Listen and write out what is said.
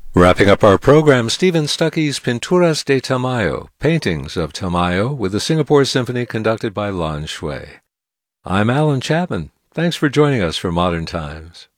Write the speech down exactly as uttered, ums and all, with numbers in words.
Wrapping up our program, Stephen Stuckey's Pinturas de Tamayo, Paintings of Tamayo, with the Singapore Symphony conducted by Lan Shui. I'm Alan Chapman. Thanks for joining us for Modern Times.